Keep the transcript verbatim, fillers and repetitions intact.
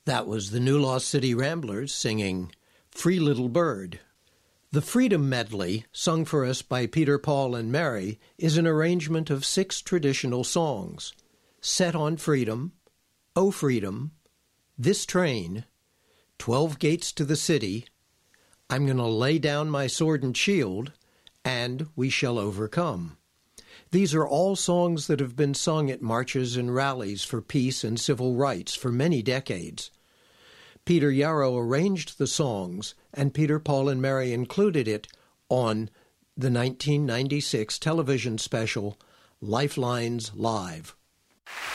That was the New Lost City Ramblers singing Free Little Bird. The Freedom Medley, sung for us by Peter, Paul, and Mary, is an arrangement of six traditional songs: Set on Freedom, O Freedom, This Train, Twelve Gates to the City, I'm Gonna Lay Down My Sword and Shield, and We Shall Overcome. These are all songs that have been sung at marches and rallies for peace and civil rights for many decades. Peter Yarrow arranged the songs, and Peter, Paul, and Mary included it on the nineteen ninety-six television special Lifelines Live.